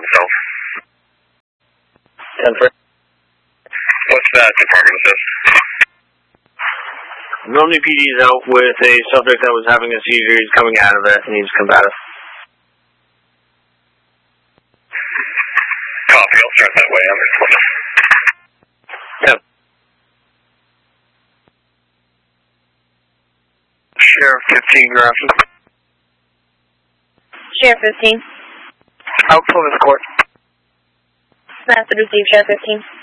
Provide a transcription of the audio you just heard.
himself. 10-4. What's that department assist? Romney PD is out with a subject that was having a seizure. He's coming out of it and he's combative. Copy, I'll start that way. I'm in Plymouth. Yep. Sheriff 15, Grafton. Sheriff 15. Out Plymouth Court. Method received, Sheriff 15.